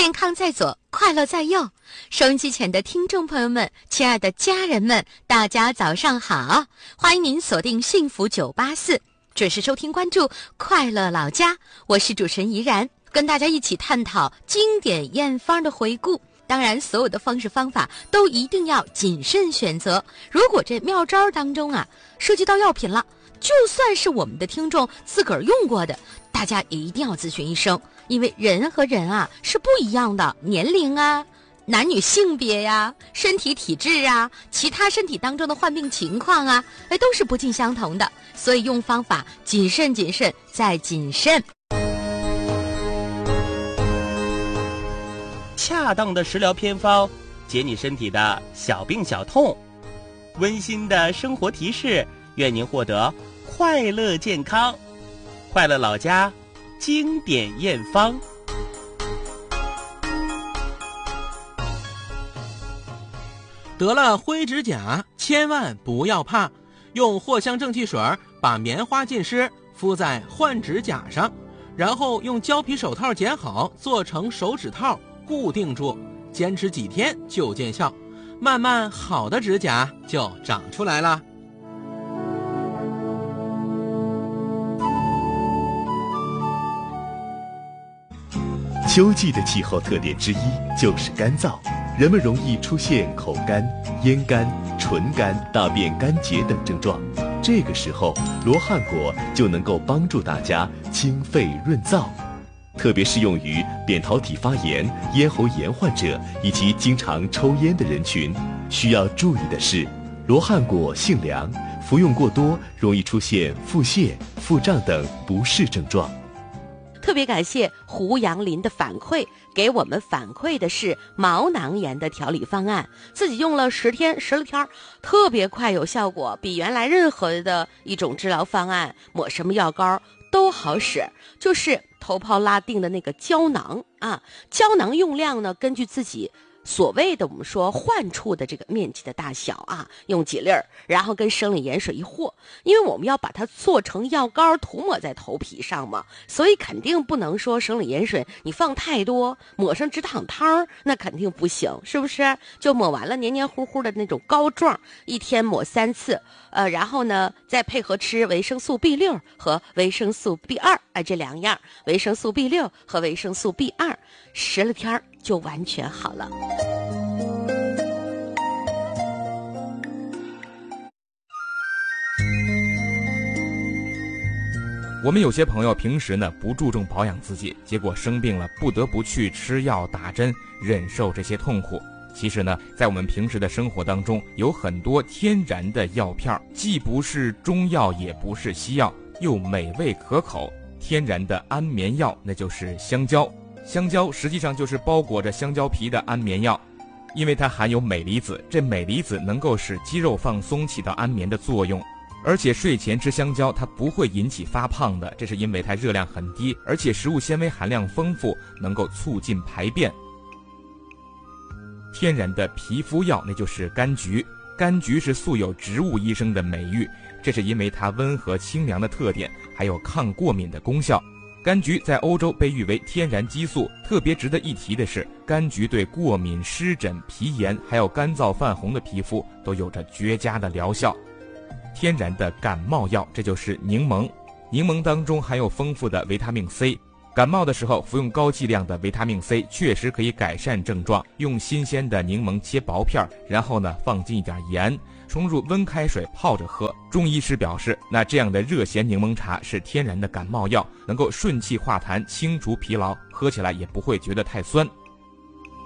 健康在左，快乐在右。收音机前的听众朋友们，亲爱的家人们，大家早上好！欢迎您锁定幸福984，准时收听关注快乐老家。我是主持人怡然，跟大家一起探讨经典验方的回顾。当然，所有的方式方法都一定要谨慎选择。如果这妙招当中涉及到药品了，就算是我们的听众自个儿用过的，大家也一定要咨询医生，因为人和人是不一样的，年龄男女性别身体体质其他身体当中的患病情况都是不尽相同的，所以用方法谨慎谨慎再谨慎。 恰当的食疗偏方，解你身体的小病小痛。温馨的生活提示，愿您获得快乐健康。快乐老家经典验方。 得了灰指甲，千万不要怕，用藿香正气水把棉花浸湿敷在患指甲上，然后用胶皮手套剪好做成手指套固定住，坚持几天就见效，慢慢好的指甲就长出来了。 秋季的气候特点之一就是干燥，人们容易出现口干、咽干、唇干、大便干结等症状。这个时候，罗汉果就能够帮助大家清肺润燥，特别适用于扁桃体发炎、咽喉炎患者以及经常抽烟的人群。需要注意的是，罗汉果性凉，服用过多容易出现腹泻、腹胀等不适症状。 特别感谢胡杨林的反馈，给我们反馈的是毛囊炎的调理方案，自己用了10天16天，特别快有效果，比原来任何的一种治疗方案抹什么药膏都好使。就是头泡拉定的那个胶囊胶囊用量呢，根据自己所谓的我们说患处的这个面积的大小用几粒儿，然后跟生理盐水一和，因为我们要把它做成药膏涂抹在头皮上嘛，所以肯定不能说生理盐水你放太多，抹上直淌汤那肯定不行，是不是？就抹完了黏黏糊糊的那种膏状，一天抹3次，然后呢再配合吃维生素 B6 和维生素 B2 这2样，维生素 B6 和维生素 B2，10天就完全好了。 我们有些朋友平时呢不注重保养自己，结果生病了不得不去吃药打针，忍受这些痛苦。其实呢，在我们平时的生活当中，有很多天然的药片，既不是中药也不是西药，又美味可口。天然的安眠药，那就是香蕉。香蕉实际上就是包裹着香蕉皮的安眠药，因为它含有镁离子，这镁离子能够使肌肉放松，起到安眠的作用。而且睡前吃香蕉它不会引起发胖的，这是因为它热量很低，而且食物纤维含量丰富，能够促进排便。天然的皮肤药，那就是柑橘。柑橘是素有植物医生的美誉，这是因为它温和清凉的特点，还有抗过敏的功效。柑橘在欧洲被誉为天然激素，特别值得一提的是，柑橘对过敏、湿疹、皮炎还有干燥泛红的皮肤都有着绝佳的疗效。天然的感冒药，这就是柠檬。柠檬当中含有丰富的维他命 C， 感冒的时候服用高剂量的维他命 C 确实可以改善症状。用新鲜的柠檬切薄片，然后呢放进一点盐，冲入温开水泡着喝。中医师表示，那这样的热咸柠檬茶是天然的感冒药，能够顺气化痰，清除疲劳，喝起来也不会觉得太酸。